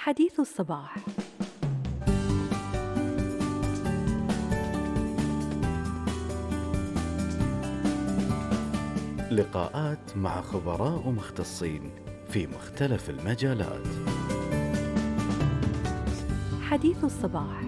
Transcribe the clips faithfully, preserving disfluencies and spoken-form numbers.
حديث الصباح. لقاءات مع خبراء مختصين في مختلف المجالات. حديث الصباح.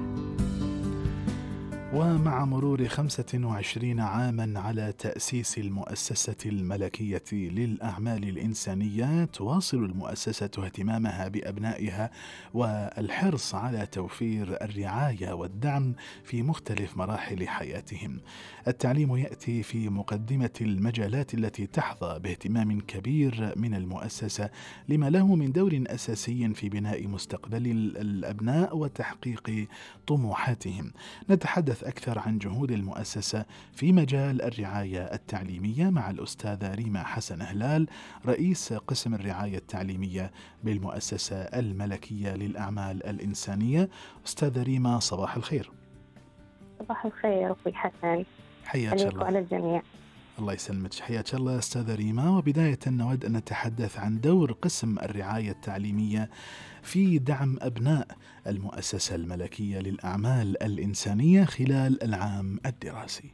ومع مرور خمسة وعشرين عاماً على تأسيس المؤسسة الملكية للأعمال الإنسانية، تواصل المؤسسة اهتمامها بأبنائها والحرص على توفير الرعاية والدعم في مختلف مراحل حياتهم. التعليم يأتي في مقدمة المجالات التي تحظى باهتمام كبير من المؤسسة، لما له من دور أساسي في بناء مستقبل الأبناء وتحقيق طموحاتهم. نتحدث أكثر عن جهود المؤسسة في مجال الرعاية التعليمية مع الأستاذة ريما حسن هلال، رئيس قسم الرعاية التعليمية بالمؤسسة الملكية للأعمال الإنسانية. أستاذة ريما، صباح الخير. صباح الخير أخوي حسن، حياك الله. على الجميع. الله يسلمك، حياك الله أستاذة ريما. وبداية نود أن نتحدث عن دور قسم الرعاية التعليمية في دعم أبناء المؤسسة الملكية للأعمال الإنسانية خلال العام الدراسي.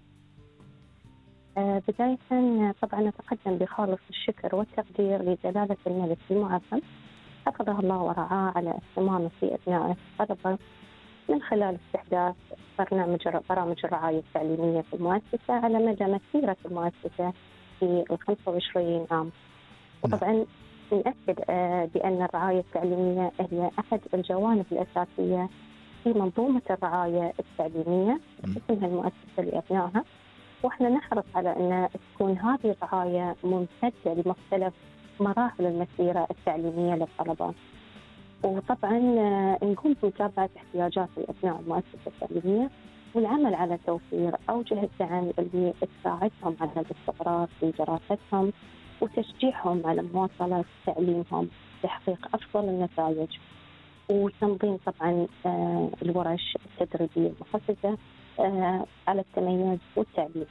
آه بداية طبعا نتقدم بخالص الشكر والتقدير لجلالة الملك المعظم حفظه الله ورعاه على اهتمامه في أبنائه الطلبة من خلال استحداث برنامج برامج الرعاية التعليمية في المؤسسة على مدى مسيرة المؤسسة في الخمسة وعشرين عام. وطبعا نأكد بأن الرعاية التعليمية هي أحد الجوانب الأساسية في منظومة الرعاية التعليمية اسمها المؤسسة لأبنائها، وإحنا نحرص على أن تكون هذه الرعاية ممتدة لمختلف مراحل المسيرة التعليمية للطلبة. وطبعا نقوم بمتابعة احتياجات الأبناء المؤسسة التعليمية والعمل على توفير أوجه الدعم اللي تساعدهم على الاستقرار في دراستهم وتشجيعهم على مواصلة تعليمهم لتحقيق أفضل النتائج، وتنظيم طبعا الورش التدريبية المخصصة على التميز والتعليم.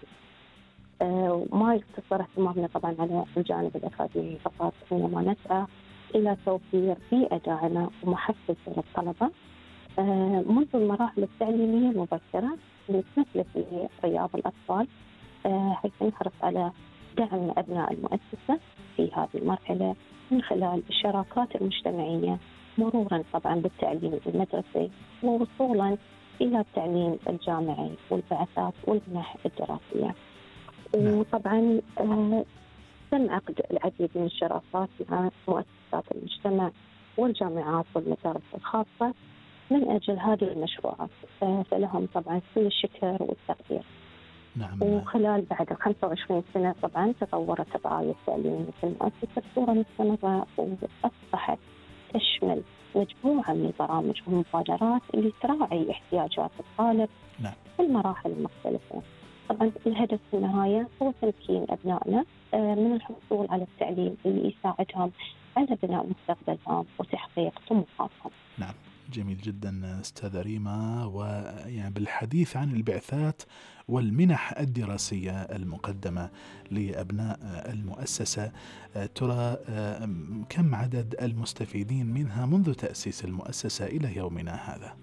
وما يقتصر اهتمامنا طبعا على الجانب الأكاديمي فقط، إنما نسعى إلى توفير بيئة داعمة ومحفزة للطلبة منذ المراحل التعليمية المبكرة مثل في رياض الأطفال، حيث نحرص على دعم أبناء المؤسسة في هذه المرحلة من خلال الشراكات المجتمعية، مرورا طبعا بالتعليم المدرسي ووصولا إلى التعليم الجامعي والبعثات والمنح الدراسية. وطبعا تم عقد العديد من الشراكات مع مؤسسات المجتمع والجامعات والمدارس الخاصة من أجل هذه المشروعات، فلهم طبعا كل الشكر والتقدير. نعم. وخلال بعد الخمسة وعشرين سنة طبعا تطورت الرعاية التعليمية في المؤسسة بصورة مستمرة، وأصبحت تشمل مجموعة من البرامج والمبادرات اللي تراعي احتياجات الطالب نعم. في المراحل المختلفة. طبعا الهدف في النهاية هو تمكين أبنائنا من الحصول على التعليم اللي يساعدهم على بناء مستقبلهم وتحقيق طموحاتهم. نعم، جميل جدا أستاذة ريما. ويعني بالحديث عن البعثات والمنح الدراسية المقدمة لأبناء المؤسسة، ترى كم عدد المستفيدين منها منذ تأسيس المؤسسة إلى يومنا هذا؟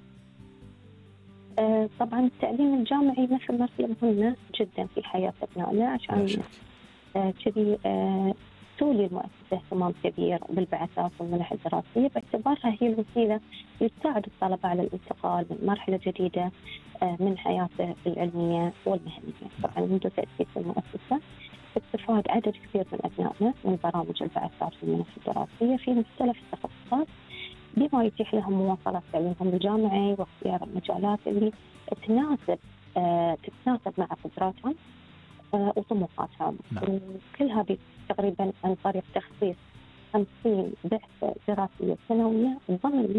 طبعا التعليم الجامعي مثل مرحلة مهمة جدا في حياة أبنائنا، عشان كذي تولي المؤسسة اهتمام كبير بالبعثات والمنح الدراسية باعتبارها هي الوسيلة اللي تساعد الطلبة على الانتقال من مرحلة جديدة من حياته العلمية والمهنية. طبعا منذ تأسيس المؤسسة استفاد عدد كبير من أبنائنا من برامج البعثات والمنح الدراسية في مختلف التخصصات، بما يتيح لهم مواصلة تعليمهم الجامعي واختيار المجالات اللي تناسب آه تتناسب مع قدراتهم آه وطموحاتهم. وكل هذه تقريبا عن طريق تخصيص خمسين بعثة دراسية سنوية ضمن